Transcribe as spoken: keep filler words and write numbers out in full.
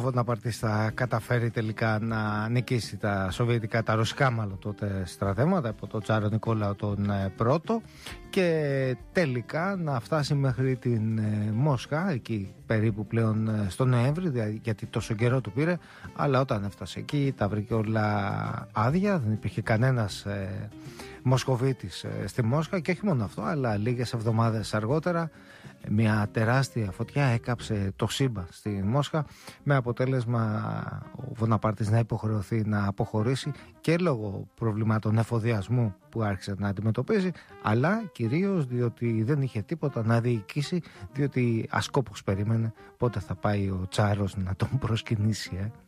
Βοναπαρτής θα καταφέρει τελικά να νικήσει τα σοβιετικά, τα ρωσικά μάλλον τότε στρατεύματα από τον Τσάρο Νικόλαο τον πρώτο και τελικά να φτάσει μέχρι την Μόσχα, εκεί περίπου πλέον στο Νοέμβρη, γιατί τόσο καιρό του πήρε, αλλά όταν έφτασε εκεί τα βρήκε όλα άδεια, δεν υπήρχε κανένας ε, Μοσκοβίτης ε, στη Μόσχα και όχι μόνο αυτό, αλλά λίγες εβδομάδες αργότερα μια τεράστια φωτιά έκαψε το σύμπαν στη Μόσχα, με αποτέλεσμα ο Βοναπάρτης να υποχρεωθεί να αποχωρήσει και λόγω προβλημάτων εφοδιασμού που άρχισε να αντιμετωπίζει, αλλά κυρίως διότι δεν είχε τίποτα να διοικήσει, διότι ασκόπως περίμενε πότε θα πάει ο Τσάρος να τον προσκυνήσει. ε.